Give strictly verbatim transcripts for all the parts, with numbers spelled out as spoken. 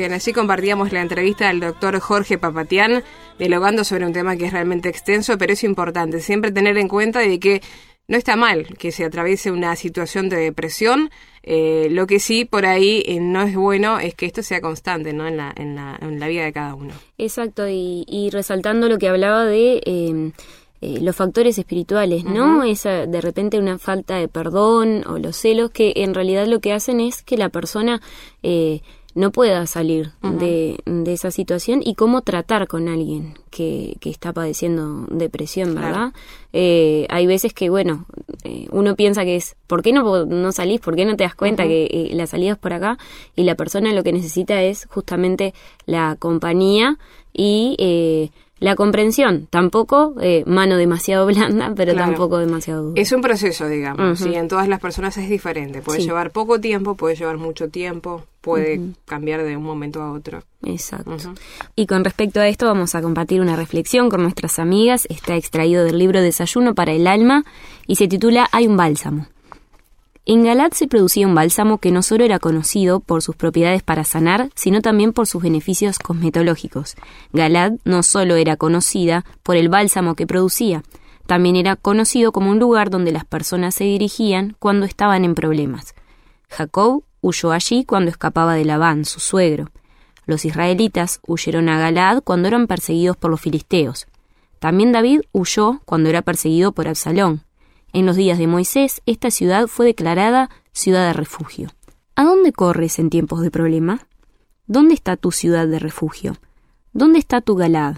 bien, allí compartíamos la entrevista del doctor Jorge Papatián, dialogando sobre un tema que es realmente extenso, pero es importante siempre tener en cuenta de que no está mal que se atraviese una situación de depresión. Eh, lo que sí por ahí eh, no es bueno es que esto sea constante, ¿no? en, la, en, la, en la vida de cada uno. Exacto, y, y resaltando lo que hablaba de eh, eh, los factores espirituales, ¿no? Uh-huh. Esa de repente una falta de perdón o los celos que en realidad lo que hacen es que la persona eh, no pueda salir uh-huh. de, de esa situación y cómo tratar con alguien que, que está padeciendo depresión, ¿verdad? Claro. Eh, hay veces que, bueno, eh, uno piensa que es, ¿por qué no, no salís? ¿Por qué no te das cuenta uh-huh. que eh, la salida es por acá? Y la persona lo que necesita es justamente la compañía y eh, la comprensión. Tampoco eh, mano demasiado blanda, pero claro. tampoco demasiado dura. Es un proceso, digamos, uh-huh. ¿sí? En todas las personas es diferente. Puede sí. llevar poco tiempo, puede llevar mucho tiempo, puede uh-huh. cambiar de un momento a otro. Exacto. Uh-huh. Y con respecto a esto vamos a compartir una reflexión con nuestras amigas. Está extraído del libro Desayuno para el Alma y se titula Hay un bálsamo. En Galad se producía un bálsamo que no solo era conocido por sus propiedades para sanar, sino también por sus beneficios cosmetológicos. Galad no solo era conocida por el bálsamo que producía, también era conocido como un lugar donde las personas se dirigían cuando estaban en problemas. Jacob huyó allí cuando escapaba de Labán, su suegro. Los israelitas huyeron a Galad cuando eran perseguidos por los filisteos. También David huyó cuando era perseguido por Absalón. En los días de Moisés, esta ciudad fue declarada ciudad de refugio. ¿A dónde corres en tiempos de problema? ¿Dónde está tu ciudad de refugio? ¿Dónde está tu Galad?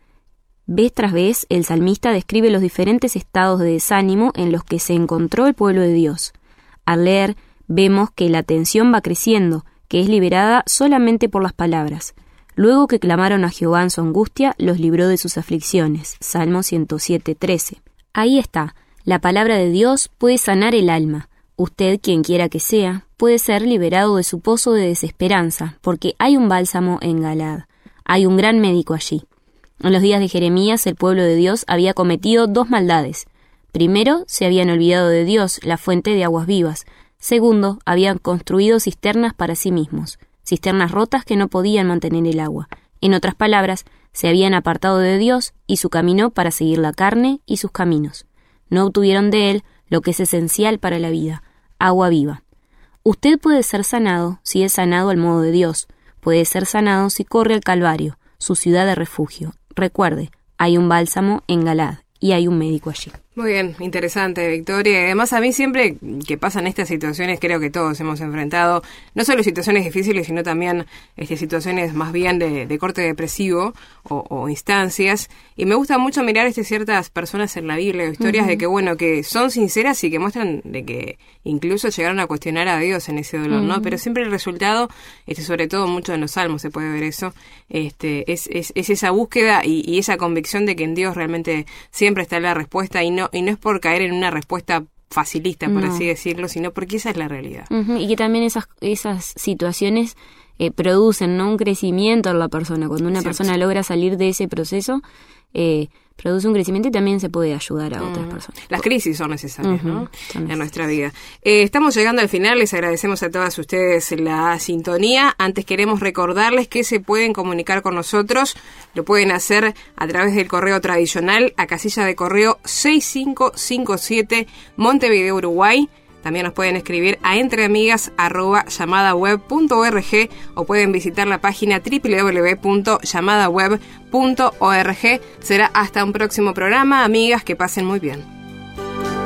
Vez tras vez, el salmista describe los diferentes estados de desánimo en los que se encontró el pueblo de Dios. Al leer, vemos que la tensión va creciendo, que es liberada solamente por las palabras. Luego que clamaron a Jehová en su angustia, los libró de sus aflicciones. Salmo ciento siete, trece. Ahí está. La palabra de Dios puede sanar el alma. Usted, quien quiera que sea, puede ser liberado de su pozo de desesperanza, porque hay un bálsamo en Galad. Hay un gran médico allí. En los días de Jeremías, el pueblo de Dios había cometido dos maldades. Primero, se habían olvidado de Dios, la fuente de aguas vivas. Segundo, habían construido cisternas para sí mismos, cisternas rotas que no podían mantener el agua. En otras palabras, se habían apartado de Dios y su camino para seguir la carne y sus caminos. No obtuvieron de él lo que es esencial para la vida, agua viva. Usted puede ser sanado si es sanado al modo de Dios. Puede ser sanado si corre al Calvario, su ciudad de refugio. Recuerde, hay un bálsamo en Galad y hay un médico allí. Muy bien, interesante, Victoria. Además, a mí siempre que pasan estas situaciones, creo que todos hemos enfrentado no solo situaciones difíciles, sino también este, situaciones más bien de, de corte depresivo o, o instancias. Y me gusta mucho mirar este, ciertas personas en la Biblia, historias uh-huh. de que, bueno, que son sinceras y que muestran de que incluso llegaron a cuestionar a Dios en ese dolor, uh-huh. ¿no? Pero siempre el resultado, este, sobre todo mucho en los Salmos se puede ver eso, este, es, es, es esa búsqueda y, y esa convicción de que en Dios realmente siempre está la respuesta y no y no es por caer en una respuesta facilista, por no. así decirlo, sino porque esa es la realidad. Uh-huh. Y que también esas esas situaciones eh, producen, ¿no?, un crecimiento en la persona. Cuando una sí, persona sí. logra salir de ese proceso, eh, produce un crecimiento y también se puede ayudar a uh-huh. otras personas. Las crisis son necesarias, uh-huh. ¿no?, son en nuestra vida. Eh, estamos llegando al final, les agradecemos a todas ustedes la sintonía. Antes queremos recordarles que se pueden comunicar con nosotros, lo pueden hacer a través del correo tradicional a casilla de correo seis cinco cinco siete Montevideo, Uruguay. También nos pueden escribir a entreamigas arroba llamadaweb punto org o pueden visitar la página doble u doble u doble u punto llamadaweb punto org. Será hasta un próximo programa. Amigas, que pasen muy bien.